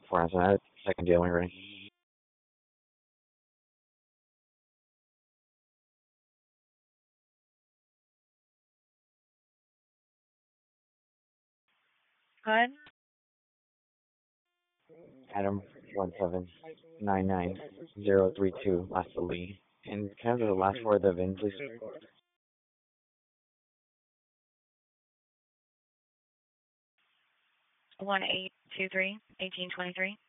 4 ounce and that. Second deal when you're ready. 1. Adam 1799032, last the lead. And can I have the last four of the VIN, please? 1823, 1823.